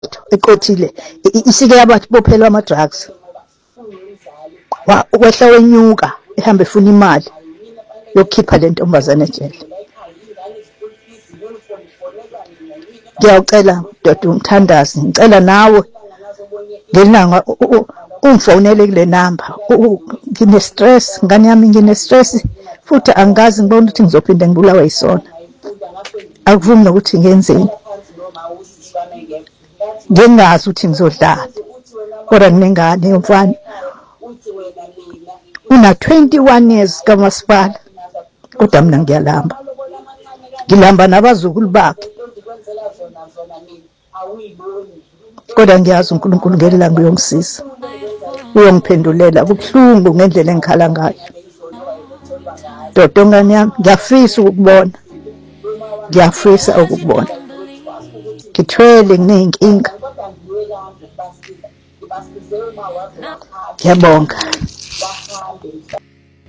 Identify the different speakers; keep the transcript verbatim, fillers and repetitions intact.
Speaker 1: eqothile isike yabathi bophelwa ama drugs wehla wenyuka ehamba efuna imali yokukhipha le ntombazane ejele. Ngiyacela Dr. Mthandazi, ngicela nawe ngelanga ungifonele kule number. Ngine stress, ngane yami ngine stress futhi angazi ngibona ukuthi ngizophinda ngibulawa yisona. Akuvumi nokuthi ngenzeni. Ngingazi ukuthi ngizodlala. Kodwa nginengane yomfana. Una twenty-one years kamasipala. Kodwa mina ngiyalamba. Ngilamba nabazukulu bakhe. Kodwa ngiyazi uNkulunkulu ngelanga uyongisiza. Uyongiphendulela kubuhlungu ngendlela engikhala ngayo. Dodo ngane yami ngiyafisa ukubona. Ngiyafisa ukubona. Ngithwele ngineyinkinga. Ngiyabonga.